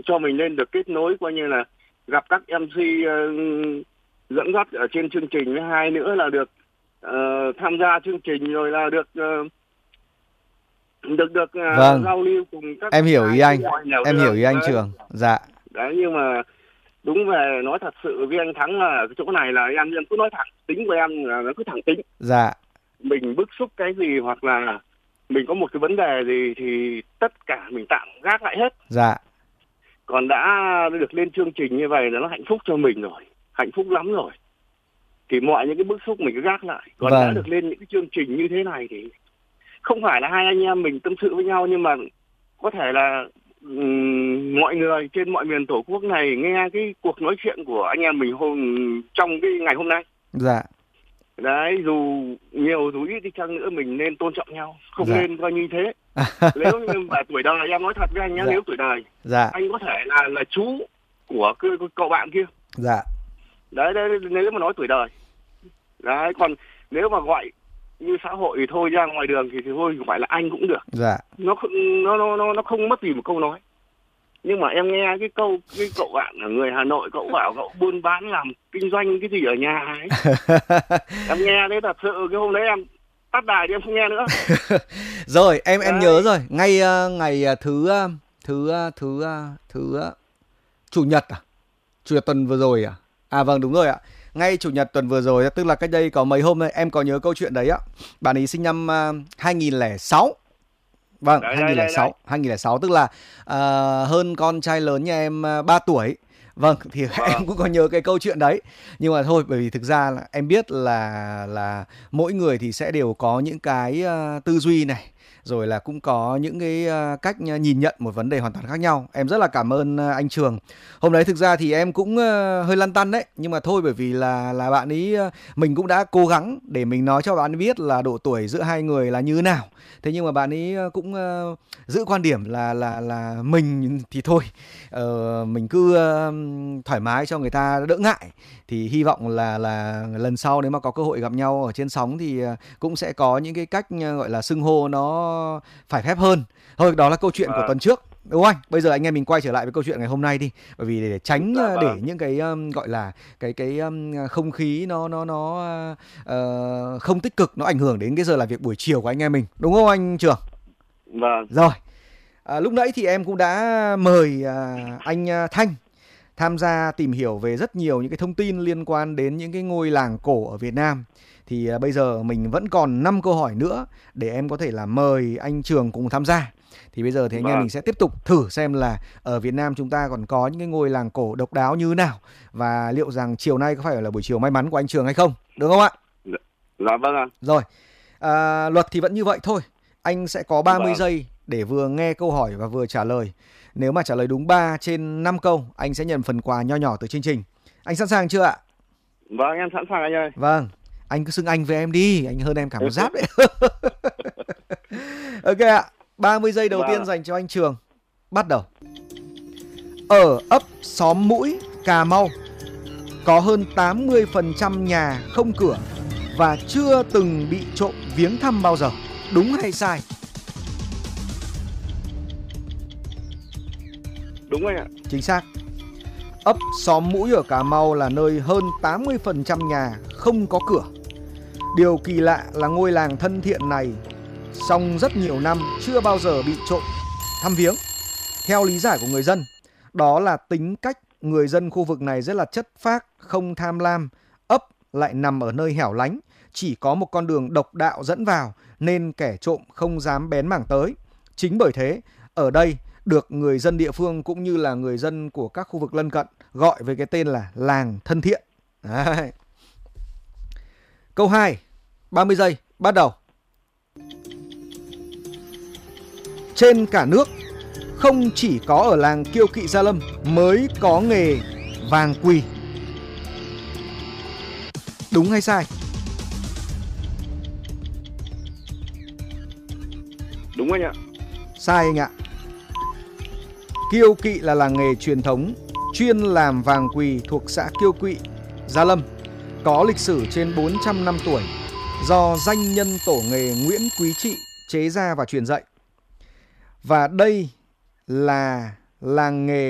cho mình lên được kết nối coi như là gặp các MC dẫn dắt ở trên chương trình, với hai nữa là được tham gia chương trình, rồi là được Vâng, giao lưu cùng các em hiểu ý anh. Em hiểu ý anh đấy. Trường. Dạ. Đấy, nhưng mà đúng về nói thật sự với anh Thắng là cái chỗ này là em cứ nói thẳng, tính của em là nó cứ thẳng tính. Dạ. Mình bức xúc cái gì hoặc là mình có một cái vấn đề gì thì tất cả mình tạm gác lại hết. Dạ. Còn đã được lên chương trình như vậy là nó hạnh phúc cho mình rồi, hạnh phúc lắm rồi. Thì mọi những cái bức xúc mình cứ gác lại. Còn đã được lên những cái chương trình như thế này thì không phải là hai anh em mình tâm sự với nhau, nhưng mà có thể là mọi người trên mọi miền Tổ quốc này nghe cái cuộc nói chuyện của anh em mình trong cái ngày hôm nay. Dạ. Đấy, dù nhiều dù ít đi chăng nữa mình nên tôn trọng nhau, không dạ. nên coi như thế. Nếu như mà tuổi đời, em nói thật với anh nhé, dạ. nếu tuổi đời, dạ. anh có thể là chú của cậu bạn kia. Dạ. Đấy, nếu mà nói tuổi đời. Đấy, còn nếu mà gọi như xã hội thì thôi, ra ngoài đường thì thôi gọi là anh cũng được. Dạ. Nó không mất gì một câu nói. Nhưng mà em nghe cái cậu bạn ở người Hà Nội, cậu bảo cậu buôn bán làm kinh doanh cái gì ở nhà ấy. Em nghe đấy, thật sự cái hôm đấy em tắt đài đi, em không nghe nữa. Rồi em nhớ rồi, ngay ngày chủ nhật tuần vừa rồi vâng đúng rồi ạ. Ngay chủ nhật tuần vừa rồi, tức là cách đây có mấy hôm thôi, em có nhớ câu chuyện đấy ạ. Bạn ấy sinh năm 2006. Vâng, đấy, 2006 tức là hơn con trai lớn nhà em 3 tuổi. Vâng, thì em cũng có nhớ cái câu chuyện đấy. Nhưng mà thôi, bởi vì thực ra là em biết là mỗi người thì sẽ đều có những cái tư duy này, rồi là cũng có những cái cách nhìn nhận một vấn đề hoàn toàn khác nhau. Em rất là cảm ơn anh Trường. Hôm đấy thực ra thì em cũng hơi lăn tăn đấy, nhưng mà thôi, bởi vì là bạn ấy, mình cũng đã cố gắng để mình nói cho bạn ấy biết là độ tuổi giữa hai người là như thế nào. Thế nhưng mà bạn ấy cũng giữ quan điểm là mình thì thôi, mình cứ thoải mái cho người ta đỡ ngại. Thì hy vọng là lần sau nếu mà có cơ hội gặp nhau ở trên sóng thì cũng sẽ có những cái cách gọi là xưng hô nó phải phép hơn. Thôi, đó là câu chuyện của tuần trước, đúng không anh? Bây giờ anh em mình quay trở lại với câu chuyện ngày hôm nay đi, bởi vì để tránh để những cái gọi là cái không khí nó không tích cực, nó ảnh hưởng đến cái giờ làm việc buổi chiều của anh em mình, đúng không anh Trường? Vâng. Rồi, lúc nãy thì em cũng đã mời anh Thanh tham gia tìm hiểu về rất nhiều những cái thông tin liên quan đến những cái ngôi làng cổ ở Việt Nam. Thì bây giờ mình vẫn còn 5 câu hỏi nữa để em có thể là mời anh Trường cùng tham gia. Thì bây giờ thì anh em mình sẽ tiếp tục thử xem là ở Việt Nam chúng ta còn có những cái ngôi làng cổ độc đáo như thế nào, và liệu rằng chiều nay có phải là buổi chiều may mắn của anh Trường hay không, được không ạ? Dạ vâng ạ. Rồi, luật thì vẫn như vậy thôi. Anh sẽ có 30 giây để vừa nghe câu hỏi và vừa trả lời. Nếu mà trả lời đúng 3 trên 5 câu, anh sẽ nhận phần quà nho nhỏ từ chương trình. Anh sẵn sàng chưa ạ? Vâng, em sẵn sàng anh ơi. Vâng, anh cứ xưng anh với em đi, anh hơn em cả một giáp đấy. Ok ạ, 30 giây đầu tiên dành cho anh Trường. Bắt đầu. Ở ấp Xóm Mũi, Cà Mau, có hơn 80% nhà không cửa và chưa từng bị trộm viếng thăm bao giờ. Đúng hay sai? Đúng anh ạ. Chính xác. Ấp Xóm Mũi ở Cà Mau là nơi hơn 80% nhà không có cửa. Điều kỳ lạ là ngôi làng thân thiện này song rất nhiều năm chưa bao giờ bị trộm thăm viếng. Theo lý giải của người dân, đó là tính cách người dân khu vực này rất là chất phác, không tham lam. Ấp lại nằm ở nơi hẻo lánh, chỉ có một con đường độc đạo dẫn vào nên kẻ trộm không dám bén mảng tới. Chính bởi thế, ở đây được người dân địa phương cũng như là người dân của các khu vực lân cận gọi với cái tên là làng thân thiện. Đấy. Câu 2, 30 giây, bắt đầu. Trên cả nước, không chỉ có ở làng Kiêu Kỵ Gia Lâm mới có nghề vàng quỳ. Đúng hay sai? Đúng anh ạ. Sai anh ạ. Kiêu Kỵ là làng nghề truyền thống chuyên làm vàng quỳ thuộc xã Kiêu Kỵ, Gia Lâm, có lịch sử trên 400 năm tuổi, do danh nhân tổ nghề Nguyễn Quý Trị chế ra và truyền dạy. Và đây là làng nghề